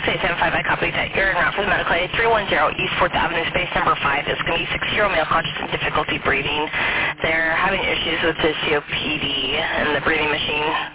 6875, I copy that. You're en route for the medical aid. 310 East 4th Avenue, space number 5. It's going to be 6-year-old male conscious and difficulty breathing. They're having issues with the COPD and the breathing machine.